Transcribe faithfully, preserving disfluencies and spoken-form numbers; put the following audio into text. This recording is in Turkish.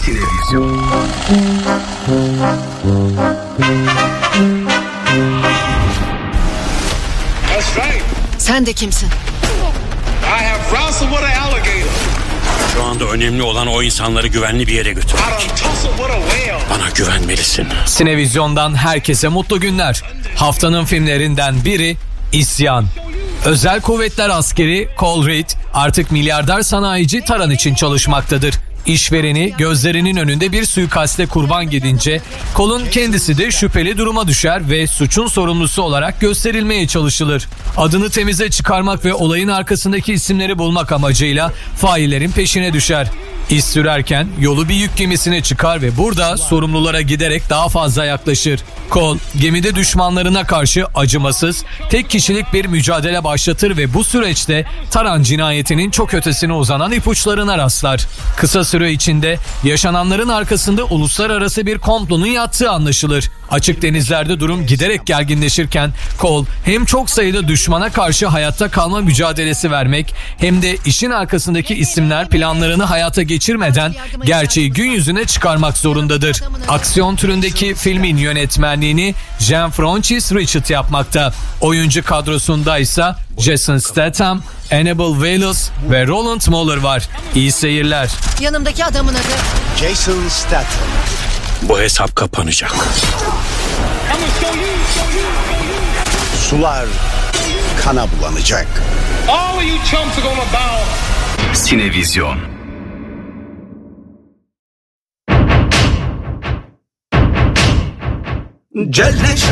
Sinevizyon. That's right. Sen de kimsin? I have wrestled with an alligator. Şu anda önemli olan o insanları güvenli bir yere götürmek. I done tussled with a whale. Bana güvenmelisin. Sinevizyon'dan herkese mutlu günler. Haftanın filmlerinden biri İsyan. Özel Kuvvetler askeri Cole Reed artık milyarder sanayici Taran için çalışmaktadır. İşvereni gözlerinin önünde bir suikaste kurban gidince Cole'un kendisi de şüpheli duruma düşer ve suçun sorumlusu olarak gösterilmeye çalışılır. Adını temize çıkarmak ve olayın arkasındaki isimleri bulmak amacıyla faillerin peşine düşer. İz sürerken yolu bir yük gemisine çıkar ve burada sorumlulara giderek daha fazla yaklaşır. Cole gemide düşmanlarına karşı acımasız, tek kişilik bir mücadele başlatır ve bu süreçte Taran cinayetinin çok ötesine uzanan ipuçlarına rastlar. Kısa süre içinde yaşananların arkasında uluslararası bir komplonun yattığı anlaşılır. Açık denizlerde durum giderek gerginleşirken Cole hem çok sayıda düşmana karşı hayatta kalma mücadelesi vermek hem de işin arkasındaki isimler planlarını hayata geçirmeden gerçeği gün yüzüne çıkarmak zorundadır. Aksiyon türündeki filmin yönetmenliğini Jean-Francis Richard yapmakta. Oyuncu kadrosunda ise Jason Statham, Annabelle Wallis ve Roland Moller var. İyi seyirler. Yanımdaki adamın adı. Jason Statham. Bu hesap kapanacak. Sular kana bulanacak. All of you chumps are gonna bow. Sinevizyon. Celle